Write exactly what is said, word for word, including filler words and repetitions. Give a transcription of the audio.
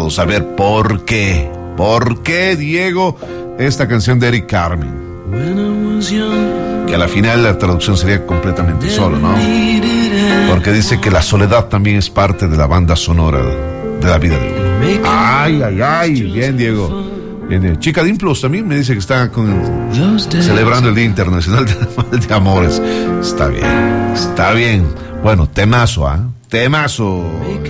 todos. A ver, ¿por qué? ¿Por qué, Diego, esta canción de Eric Carmen? Que a la final la traducción sería completamente solo, ¿no? Porque dice que la soledad también es parte de la banda sonora de la vida de uno. Ay, ay, ay, bien, Diego. Bien, Diego. Chica de Impulse también me dice que está con, celebrando el Día Internacional de, de Amores. Está bien, está bien. Bueno, temazo, ¿ah? ¿eh? Temazo.